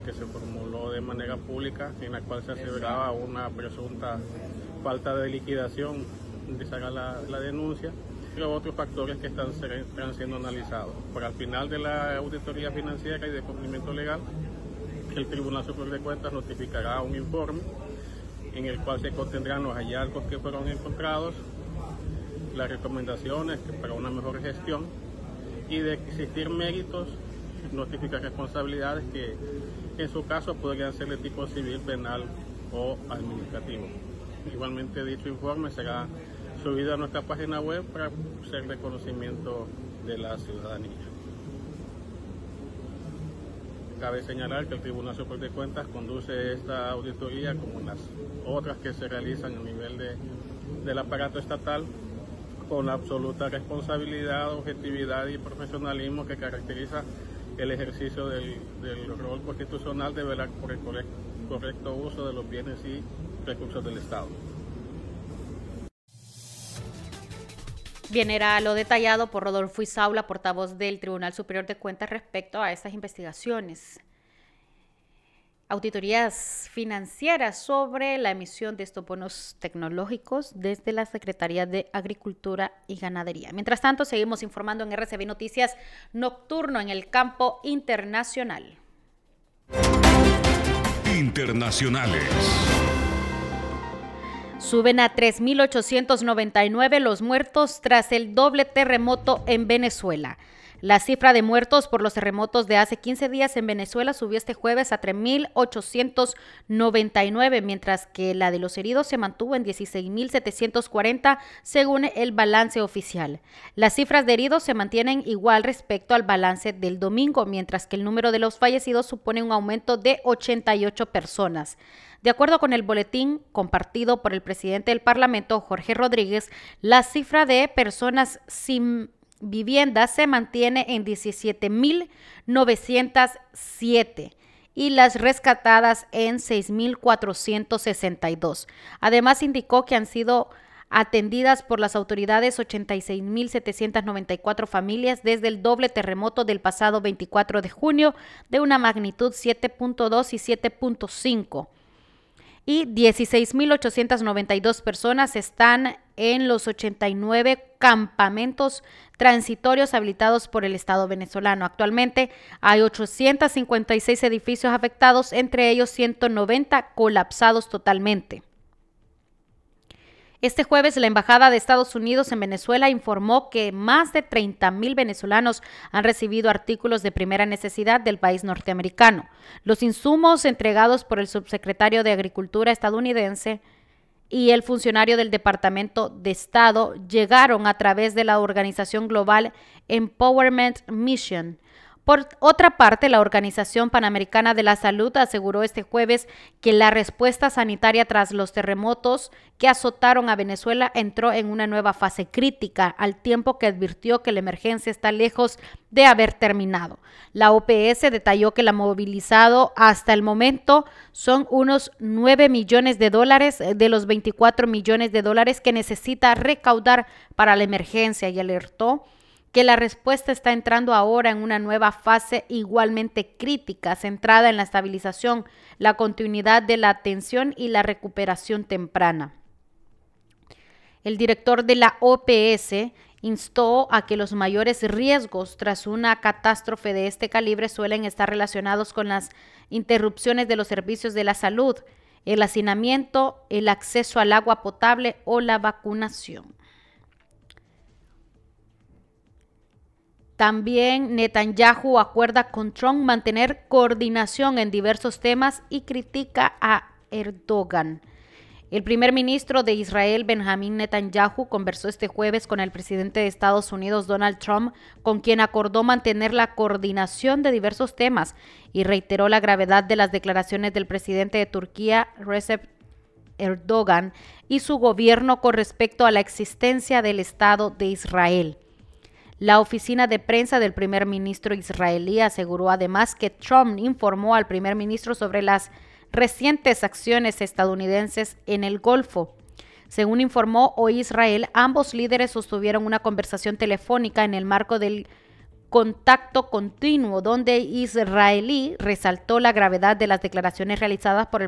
que se formuló de manera pública, en la cual se aseveraba una presunta falta de liquidación de se haga la denuncia, y otros factores que están siendo analizados. Para el final de la auditoría financiera y de cumplimiento legal, el Tribunal Superior de Cuentas notificará un informe en el cual se contendrán los hallazgos que fueron encontrados, las recomendaciones para una mejor gestión, y de existir méritos, notificar responsabilidades que en su caso podrían ser de tipo civil, penal o administrativo. Igualmente dicho informe será subido a nuestra página web para ser de conocimiento de la ciudadanía. Cabe señalar que el Tribunal Superior de Cuentas conduce esta auditoría como las otras que se realizan a nivel del aparato estatal, con la absoluta responsabilidad, objetividad y profesionalismo que caracteriza el ejercicio del rol constitucional de velar por el correcto uso de los bienes y recursos del Estado. Bien, era lo detallado por Rodolfo Isaula, portavoz del Tribunal Superior de Cuentas respecto a estas investigaciones. Auditorías financieras sobre la emisión de estos bonos tecnológicos desde la Secretaría de Agricultura y Ganadería. Mientras tanto, seguimos informando en RCB Noticias Nocturno en el campo internacional. Internacionales. Suben a 3.899 los muertos tras el doble terremoto en Venezuela. La cifra de muertos por los terremotos de hace 15 días en Venezuela subió este jueves a 3.899, mientras que la de los heridos se mantuvo en 16.740 según el balance oficial. Las cifras de heridos se mantienen igual respecto al balance del domingo, mientras que el número de los fallecidos supone un aumento de 88 personas. De acuerdo con el boletín compartido por el presidente del Parlamento, Jorge Rodríguez, la cifra de personas sin vivienda se mantiene en 17.907 y las rescatadas en 6.462. Además, indicó que han sido atendidas por las autoridades 86.794 familias desde el doble terremoto del pasado 24 de junio de una magnitud 7.2 y 7.5. Y 16.892 personas están en los 89 campamentos transitorios habilitados por el Estado venezolano. Actualmente hay 856 edificios afectados, entre ellos 190 colapsados totalmente. Este jueves, la Embajada de Estados Unidos en Venezuela informó que más de 30,000 venezolanos han recibido artículos de primera necesidad del país norteamericano. Los insumos entregados por el subsecretario de Agricultura estadounidense y el funcionario del Departamento de Estado llegaron a través de la organización global Empowerment Mission. Por otra parte, la Organización Panamericana de la Salud aseguró este jueves que la respuesta sanitaria tras los terremotos que azotaron a Venezuela entró en una nueva fase crítica, al tiempo que advirtió que la emergencia está lejos de haber terminado. La OPS detalló que la movilizado hasta el momento son unos 9 millones de dólares de los 24 millones de dólares que necesita recaudar para la emergencia, y alertó que la respuesta está entrando ahora en una nueva fase igualmente crítica, centrada en la estabilización, la continuidad de la atención y la recuperación temprana. El director de la OPS instó a que los mayores riesgos tras una catástrofe de este calibre suelen estar relacionados con las interrupciones de los servicios de la salud, el hacinamiento, el acceso al agua potable o la vacunación. También Netanyahu acuerda con Trump mantener coordinación en diversos temas y critica a Erdogan. El primer ministro de Israel, Benjamín Netanyahu, conversó este jueves con el presidente de Estados Unidos, Donald Trump, con quien acordó mantener la coordinación de diversos temas y reiteró la gravedad de las declaraciones del presidente de Turquía, Recep Erdogan, y su gobierno con respecto a la existencia del Estado de Israel. La oficina de prensa del primer ministro israelí aseguró además que Trump informó al primer ministro sobre las recientes acciones estadounidenses en el Golfo. Según informó hoy Israel, ambos líderes sostuvieron una conversación telefónica en el marco del contacto continuo, donde israelí resaltó la gravedad de las declaraciones realizadas por el